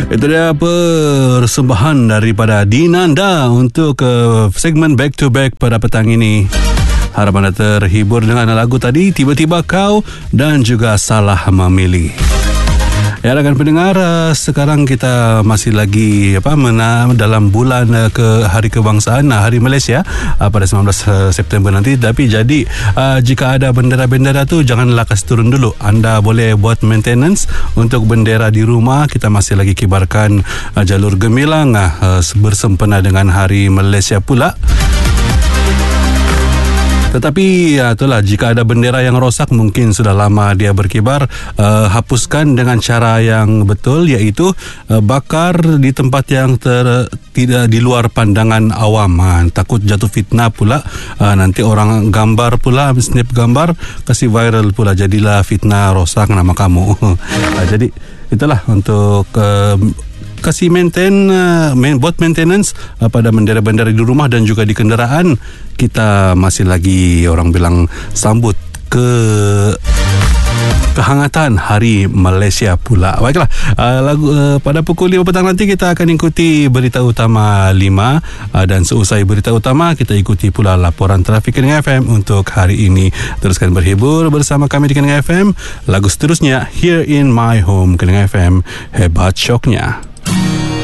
Itu dia persembahan daripada Dinanda untuk segmen Back to Back pada petang ini. Harap anda terhibur dengan lagu tadi, Tiba-Tiba Kau dan juga Salah Memilih. Ya, rakan pendengar, sekarang kita masih lagi dalam bulan Hari Kebangsaan, Hari Malaysia pada 19 September nanti. Tapi jadi jika ada bendera-bendera tu janganlah kasih turun dulu. Anda boleh buat maintenance untuk bendera di rumah. Kita masih lagi kibarkan jalur gemilang bersempena dengan Hari Malaysia pula. Tetapi itulah, jika ada bendera yang rosak, mungkin sudah lama dia berkibar, hapuskan dengan cara yang betul, iaitu bakar di tempat yang tidak di luar pandangan awam. Takut jatuh fitnah pula, nanti orang gambar pula, snap gambar kasih viral pula, jadilah fitnah, rosak nama kamu. Jadi itulah untuk kasih buat maintenance pada bendera-bendera di rumah dan juga di kenderaan. Kita masih lagi orang bilang sambut kehangatan Hari Malaysia pula. Baiklah, pada pukul 5 petang nanti kita akan ikuti berita utama 5 dan seusai berita utama kita ikuti pula laporan trafik Kening FM untuk hari ini. Teruskan berhibur bersama kami di Kening FM. Lagu seterusnya Here in My Home Kening FM, hebat syoknya.